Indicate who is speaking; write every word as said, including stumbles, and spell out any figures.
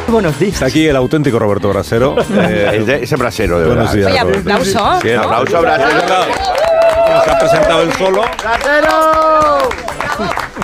Speaker 1: Buenos días.
Speaker 2: Está aquí el auténtico Roberto Brasero.
Speaker 3: Eh, ese, ese brasero, de
Speaker 2: buenos
Speaker 3: verdad.
Speaker 2: días,
Speaker 4: Oye, aplauso.
Speaker 2: Sí,
Speaker 3: Un aplauso a Brasero.
Speaker 2: Nos ha presentado él solo.
Speaker 3: ¡Brasero!